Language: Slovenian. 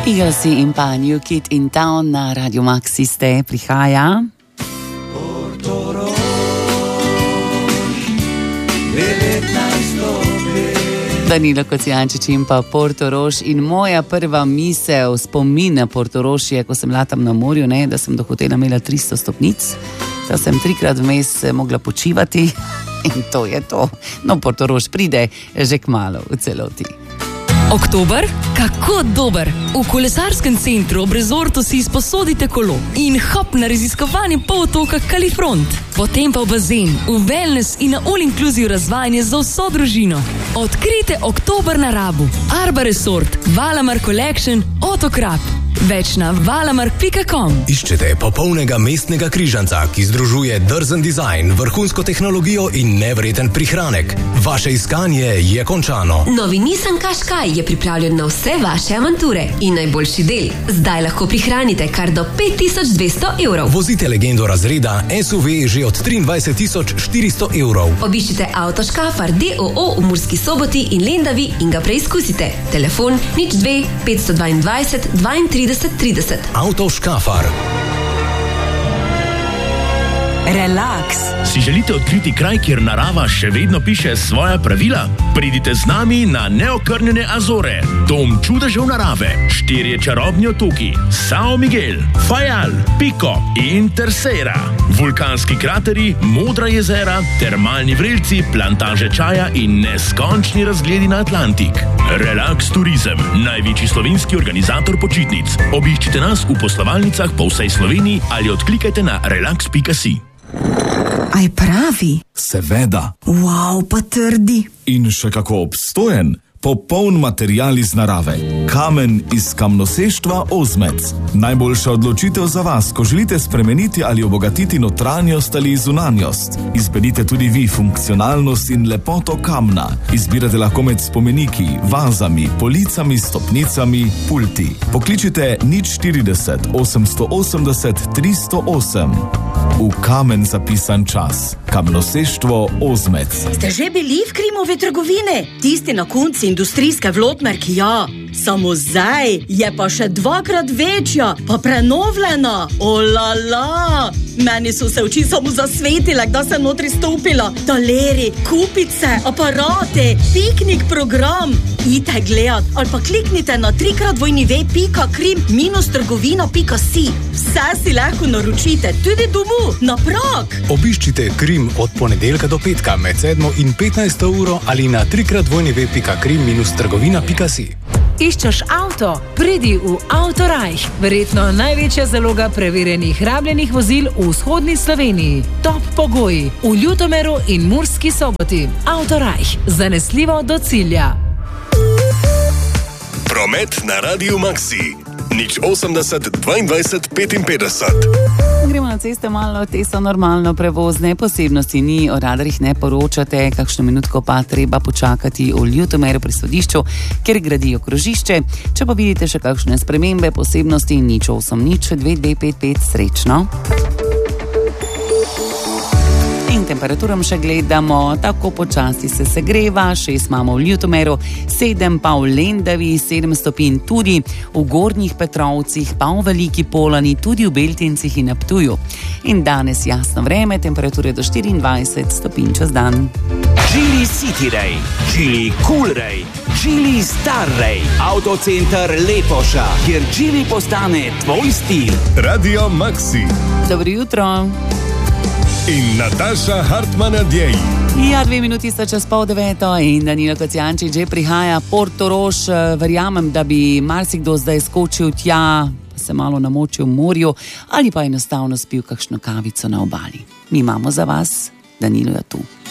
Eaglesi in pa New Kid in Town na Radio Maxi ste prihaja. Danilo Kocijančič in pa Portorož in moja prva misel, spomin na Portorož je, ko sem bila tam na morju, da sem do hotela imela 300 stopnic, da sem 3-krat vmes mogla počivati in to je to. No, Portorož pride že kmalu v celoti. Oktober? Kako dober! V kolesarskem centru ob rezortu si izposodite kolo in hop na raziskovanje polotoka Kalifront. Potem pa v bazen, v wellness in na all-inclusive razvajanje za vso družino. Odkrite oktober na Rabu. Arba Resort, Valamar Collection, Otokrap. Več na valamark.com. Iščete popolnega mestnega križanca, ki združuje drzen dizajn, vrhunsko tehnologijo in nevreten prihranek. Vaše iskanje je končano. Novi Nissan Qashqai je pripravljen na vse vaše avanture. In najboljši del, zdaj lahko prihranite kar do 5200 evrov. Vozite legendo razreda SUV že od 23.400 evrov. Obiščite Auto Škafar DOO v Murski Soboti in Lendavi in ga preizkusite. Telefon 02 522 32 30. Auto Škafar. Relax. Si želite odkriti kraj, kjer narava še vedno piše svoja pravila? Pridite z nami na neokrnjene Azore, dom čudežev narave, 4 čarobni otoki, São Miguel, Fajal, Pico in Terceira, vulkanski krateri, modra jezera, termalni vrelci, plantaže čaja in neskončni razgledi na Atlantik. Relax Turizem, največji slovenski organizator počitnic. Obiščite nas v poslovalnicah po vsej Sloveniji ali odklikajte na relax.si. A je pravi? Seveda. Wow, pa trdi. In še kako obstojen. Popoln material iz narave. Kamen iz kamnoseštva Ozmec. Najboljša odločitev za vas, ko želite spremeniti ali obogatiti notranjost ali zunanjost. Izberite tudi vi funkcionalnost in lepoto kamna. Izbirate lahko med spomeniki, vazami, policami, stopnicami, pulti. Pokličite 040 880 308. V kamen zapisan čas. Kamnoseštvo Ozmec. Ste že bili v Krimove trgovine? Tisti na konci industrijske Vlotmerk, ja. Samo zdaj je pa še 2-krat večja, pa prenovljena. Olala! Meni so se oči samo zasvetile, da sem notri stopila. Taleri, kupice, aparate, piknik program. Idite gledat ali pa kliknite na www.krim-trgovina.si. Vse si lahko naročite, tudi domu, na prag. Obiščite Krim od ponedeljka do petka med 7 in 15 uro ali na www.krim-trgovina.si. Iščeš avto? Pridi v Autorajh. Verjetno največja zaloga preverjenih rabljenih vozil v vzhodni Sloveniji. Top pogoji v Ljutomeru in Murski Soboti. Autorajh. Zanesljivo do cilja. Promet na Radio Maxi. 080 22 55. Gremo na ceste malo, te so normalno prevozne, posebnosti ni, o radarjih ne poročate, kakšno minutko pa treba počakati v Ljutomeru pri sodišču, kjer gradijo krožišče. Če pa vidite še kakšne spremembe, posebnosti, 080 2255, srečno. In temperaturam še gledamo, tako počasi se segreva, 6 imamo v Ljutomeru, 7 pa v Lendavi, 7 stopinj tudi v Gornjih Petrovcih, pa v Veliki Polani, tudi v Beltincih in na Ptuju. In danes jasno vreme, temperature do 24 stopinj čez dan. Geely City Ray, Geely Cool Ray, Geely Star Ray, Autocenter Lepoša, kjer Geely postane tvoj stil. Radio Maxi. Dobro jutro. In Nataša Hartmann-Adjej. Ja, 2 minuti sta čez 8:30 in Danilo Kocijančič že prihaja. Portorož, verjamem, da bi marsikdo zdaj skočil tja, se malo namočil v morju ali pa enostavno spil kakšno kavico na obali. Mi imamo za vas, Danilo je tu.